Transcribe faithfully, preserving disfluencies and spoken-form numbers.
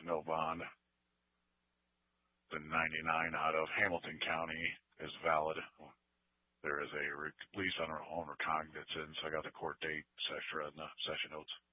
no bond. The ninety-nine out of Hamilton County is valid. There is a release on our own recognizance, so I got the court date, et cetera, and the session notes.